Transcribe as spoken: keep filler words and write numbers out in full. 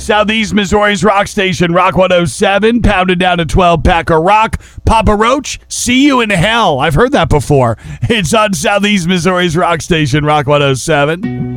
Southeast Missouri's rock station, Rock one oh seven, pounded down to twelve pack of rock. Papa Roach, see you in hell. I've heard that before. It's on Southeast Missouri's rock station, Rock one oh seven.